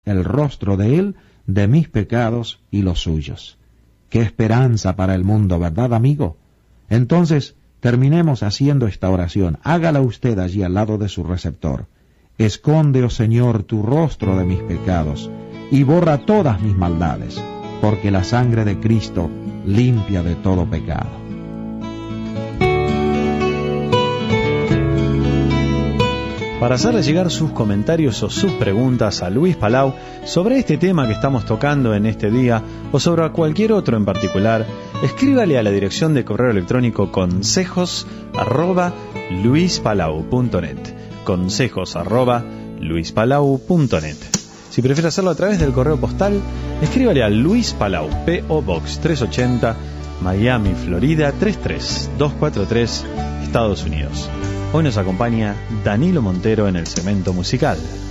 el rostro de Él de mis pecados y los suyos. ¡Qué esperanza para el mundo!, ¿verdad, amigo? Entonces, terminemos haciendo esta oración. Hágala usted allí al lado de su receptor. Esconde, oh Señor, tu rostro de mis pecados y borra todas mis maldades, porque la sangre de Cristo limpia de todo pecado. Para hacerle llegar sus comentarios o sus preguntas a Luis Palau sobre este tema que estamos tocando en este día o sobre cualquier otro en particular, escríbale a la dirección de correo electrónico consejos@luispalau.net, consejos@luispalau.net. Si prefiere hacerlo a través del correo postal, escríbale a Luis Palau, P.O. Box 380, Miami, Florida 33243, Estados Unidos. Hoy nos acompaña Danilo Montero en el segmento musical.